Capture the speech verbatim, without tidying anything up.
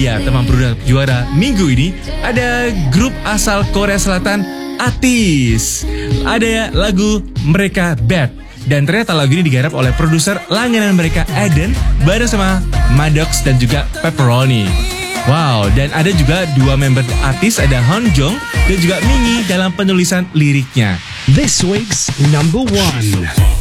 dia teman produk juara minggu ini. Ada grup asal Korea Selatan, Atis. Ada lagu mereka Bad. Dan ternyata lagu ini digarap oleh produser langganan mereka Eden bareng sama Maddox dan juga Pepperoni. Wow, dan ada juga dua member artis, ada Han Jong dan juga Mingi dalam penulisan liriknya. This week's number one.